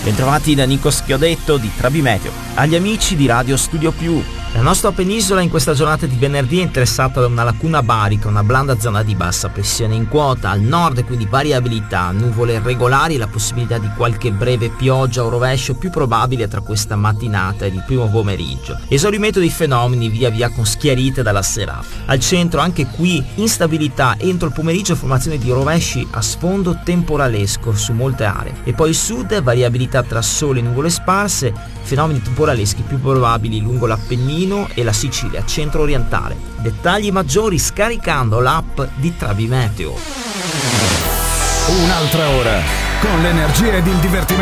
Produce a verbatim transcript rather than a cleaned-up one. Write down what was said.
Bentrovati da Nico Schiodetto di Trabi Meteo. Agli amici di Radio Studio Più. La nostra penisola in questa giornata di venerdì è interessata da una lacuna barica, una blanda zona di bassa pressione in quota, al nord quindi variabilità, nuvole regolari e la possibilità di qualche breve pioggia o rovescio più probabile tra questa mattinata e il primo pomeriggio. Esaurimento dei fenomeni via via con schiarite dalla serata. Al centro anche qui instabilità, entro il pomeriggio formazione di rovesci a sfondo temporalesco su molte aree. E poi il sud, variabilità tra sole e nuvole sparse, fenomeni temporaleschi più probabili lungo l'Appennino e la Sicilia centro-orientale. Dettagli maggiori scaricando l'app di Trabi Meteo. Un'altra ora con l'energia ed il divertimento